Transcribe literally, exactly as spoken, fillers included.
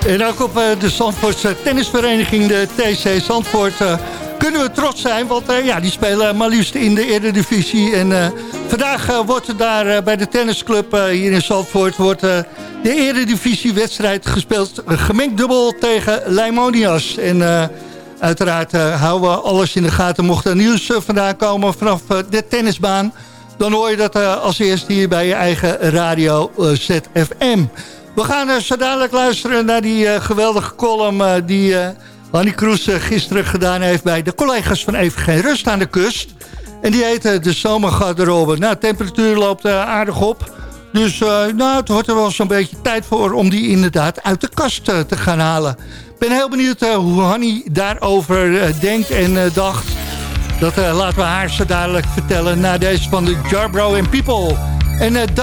En ook op uh, de Zandvoortse tennisvereniging, de T C Zandvoort, uh, kunnen we trots zijn. Want uh, ja, die spelen maar liefst in de Eredivisie. En uh, vandaag uh, wordt er daar uh, bij de tennisclub uh, hier in Zandvoort wordt, uh, de Eredivisiewedstrijd gespeeld. Uh, gemengd dubbel tegen Leimonias. En uh, uiteraard uh, houden we alles in de gaten. Mocht er nieuws uh, vandaan komen vanaf uh, de tennisbaan, dan hoor je dat uh, als eerste hier bij je eigen radio uh, Z F M. We gaan uh, zo dadelijk luisteren naar die uh, geweldige column uh, die uh, Hannie Kroes uh, gisteren gedaan heeft bij de collega's van Even Geen Rust aan de Kust. En die heet uh, de zomergarderobe. Nou, de temperatuur loopt uh, aardig op. Dus uh, nou, het wordt er wel zo'n beetje tijd voor om die inderdaad uit de kast uh, te gaan halen. Ik ben heel benieuwd uh, hoe Hannie daarover uh, denkt en uh, dacht. Dat uh, laten we haar zo dadelijk vertellen na deze van de Jarbro and People. En uh,